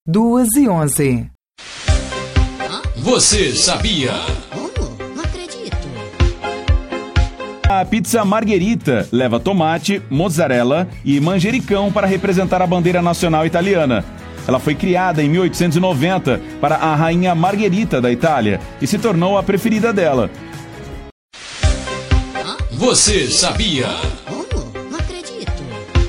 2h11. Você sabia? Não acredito. A pizza Margherita leva tomate, mozzarella e manjericão para representar a bandeira nacional italiana. Ela foi criada em 1890 para a rainha Margherita da Itália e se tornou a preferida dela. Você sabia?